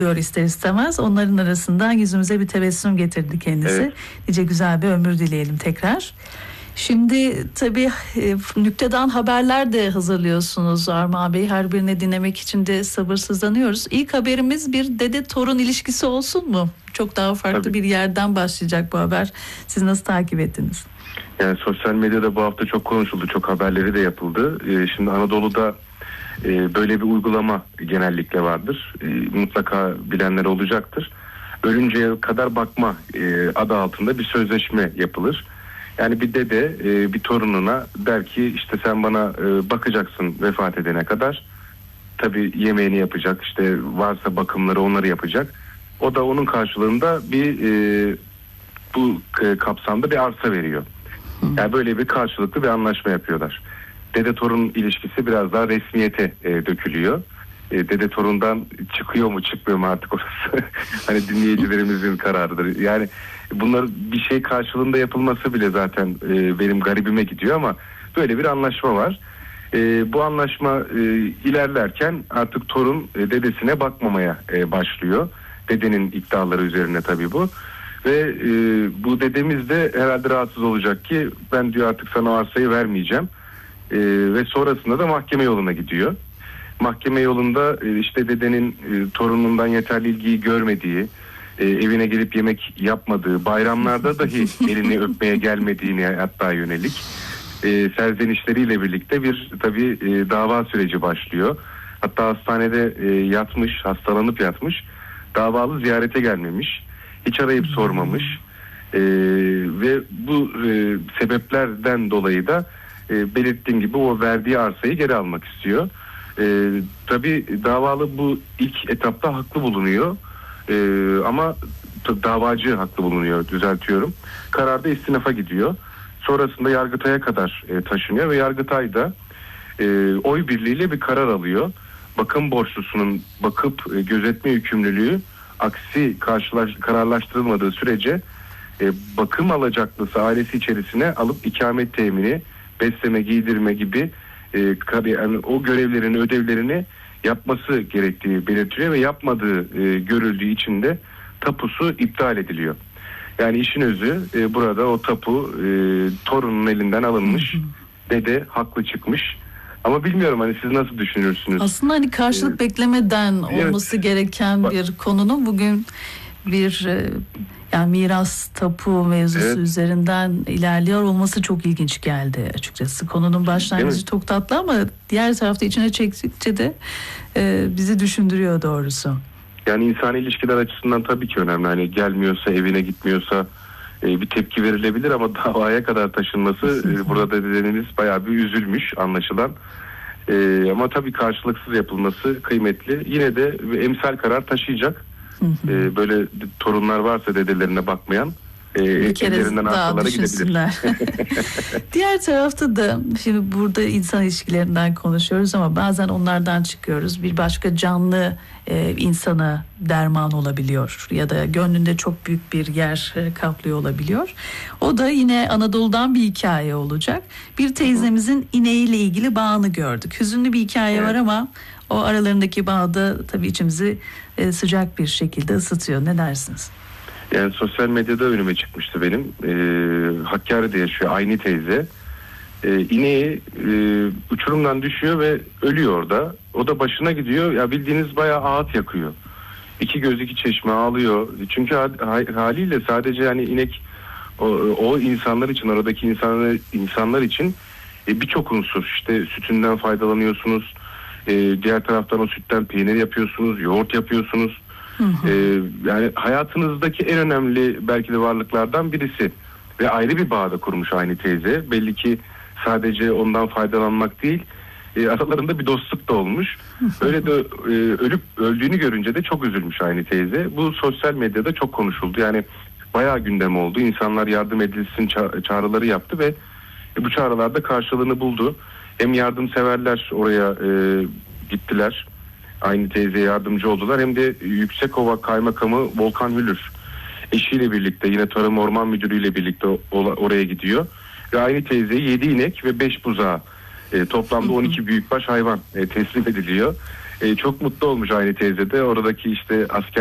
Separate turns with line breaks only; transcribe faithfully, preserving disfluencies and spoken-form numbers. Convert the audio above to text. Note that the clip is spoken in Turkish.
ister istemez. Onların arasından yüzümüze bir tebessüm getirdi kendisi.
Evet.
Nice güzel bir ömür dileyelim tekrar. Şimdi tabii e, nüktedan haberler de hazırlıyorsunuz Armağan Bey. Her birini dinlemek için de sabırsızlanıyoruz. İlk haberimiz bir dede torun ilişkisi olsun mu? Çok daha farklı
Tabii.
bir yerden başlayacak bu haber. Siz nasıl takip ettiniz?
Yani sosyal medyada bu hafta çok konuşuldu. Çok haberleri de yapıldı. Ee, şimdi Anadolu'da e, böyle bir uygulama genellikle vardır. E, mutlaka bilenler olacaktır. Ölünceye kadar bakma e, adı altında bir sözleşme yapılır. Yani bir dede e, bir torununa der ki işte sen bana e, bakacaksın vefat edene kadar. Tabii yemeğini yapacak, işte varsa bakımları onları yapacak. O da onun karşılığında bir e, bu e, kapsamda bir arsa veriyor. Yani böyle bir karşılıklı bir anlaşma yapıyorlar. Dede torun ilişkisi biraz daha resmiyete e, dökülüyor. E, dede torundan çıkıyor mu çıkmıyor mu artık orası hani dinleyicilerimizin kararıdır. Yani bunlar bir şey karşılığında yapılması bile zaten e, benim garibime gidiyor ama böyle bir anlaşma var. E, bu anlaşma e, ilerlerken artık torun e, dedesine bakmamaya e, başlıyor. Dedenin iddiaları üzerine tabii bu. Ve e, bu dedemiz de herhalde rahatsız olacak ki ben diyor artık sana arsayı vermeyeceğim. E, ve sonrasında da mahkeme yoluna gidiyor. Mahkeme yolunda e, işte dedenin e, torunundan yeterli ilgiyi görmediği, e, evine gelip yemek yapmadığı, bayramlarda dahi elini öpmeye gelmediğini hatta yönelik e, serzenişleriyle birlikte bir tabii e, dava süreci başlıyor. Hatta hastanede e, yatmış, hastalanıp yatmış, davalı ziyarete gelmemiş. Hiç arayıp sormamış ee, ve bu e, sebeplerden dolayı da e, belirttiğim gibi o verdiği arsayı geri almak istiyor. E, tabii davalı bu ilk etapta haklı bulunuyor e, ama davacı haklı bulunuyor, düzeltiyorum. Kararda istinafa gidiyor. Sonrasında Yargıtay'a kadar e, taşınıyor ve Yargıtay da e, oy birliğiyle bir karar alıyor. Bakım borçlusunun bakıp e, gözetme yükümlülüğü aksi karşılaş, kararlaştırılmadığı sürece e, bakım alacaklısı ailesi içerisine alıp ikamet temini, besleme, giydirme gibi e, yani o görevlerini, ödevlerini yapması gerektiği belirtiliyor ve yapmadığı e, görüldüğü için de tapusu iptal ediliyor. Yani işin özü e, burada o tapu e, torunun elinden alınmış, dede haklı çıkmış. Ama bilmiyorum hani siz nasıl düşünürsünüz?
Aslında hani karşılık ee, beklemeden evet. olması gereken bir konunun bugün bir yani miras tapu mevzusu evet. üzerinden ilerliyor olması çok ilginç geldi açıkçası. Konunun başlangıcı çok tatlı ama diğer tarafta içine çektikçe de e, bizi düşündürüyor doğrusu.
Yani insani ilişkiler açısından tabii ki önemli. Hani gelmiyorsa, evine gitmiyorsa e, bir tepki verilebilir ama davaya kadar taşınması e, burada da dedeniz bayağı bir üzülmüş anlaşılan. E, ama tabii karşılıksız yapılması kıymetli. Yine de emsal karar taşıyacak. E, böyle torunlar varsa dedelerine bakmayan e, ellerinden arsalara gidebilir.
Diğer tarafta da şimdi burada insan ilişkilerinden konuşuyoruz ama bazen onlardan çıkıyoruz. Bir başka canlı e, insana derman olabiliyor ya da gönlünde çok büyük bir yer e, kaplıyor olabiliyor. O da yine Anadolu'dan bir hikaye olacak. Bir teyzemizin ineğiyle ilgili bağını gördük. Hüzünlü bir hikaye evet. var ama o aralarındaki bağ da tabii içimizi e, sıcak bir şekilde ısıtıyor. Ne dersiniz?
Yani sosyal medyada önüme çıkmıştı benim. Ee, Hakkari'de yaşıyor Ayni teyze. Ee, ineği e, uçurumdan düşüyor ve ölüyor orada. O da başına gidiyor. Ya bildiğiniz bayağı ağıt yakıyor. İki göz iki çeşme ağlıyor. Çünkü haliyle sadece yani inek o, o insanlar için, oradaki insanlar insanlar için e, birçok unsur. İşte sütünden faydalanıyorsunuz. E, diğer taraftan o sütten peynir yapıyorsunuz, yoğurt yapıyorsunuz. Hı hı. Ee, yani hayatınızdaki en önemli belki de varlıklardan birisi ve ayrı bir bağda kurmuş aynı teyze. Belli ki sadece ondan faydalanmak değil, e, aralarında bir dostluk da olmuş. Hı hı. Öyle de e, ölüp öldüğünü görünce de çok üzülmüş aynı teyze. Bu sosyal medyada çok konuşuldu. Yani bayağı gündem oldu. İnsanlar yardım edilsin ça- çağrıları yaptı ve e, bu çağrılarda karşılığını buldu. Hem yardımseverler oraya e, gittiler. Aynı teyzeye yardımcı oldular. Hem de Yüksekova Kaymakamı Volkan Hülür eşiyle birlikte yine Tarım Orman Müdürü ile birlikte oraya gidiyor. Ve aynı teyzeye yedi inek ve beş buzağı e, toplamda on iki büyükbaş hayvan e, teslim ediliyor. E, çok mutlu olmuş aynı teyze de. Oradaki işte asker